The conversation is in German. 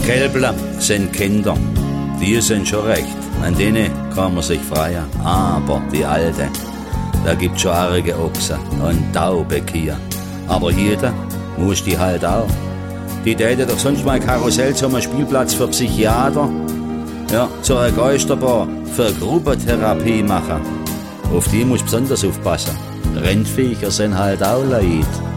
Kälbler sind Kinder, die sind schon recht, an denen kann man sich freuen. Aber die Alte, da gibt's schon arge Ochsen und taube Kier. Aber jeder muss die halt auch. Die täte doch sonst mal Karussell zum Spielplatz für Psychiater, ja, zur Geisterbar für Gruppentherapie machen. Auf die muss besonders aufpassen. Rennviecher sind halt auch Leid.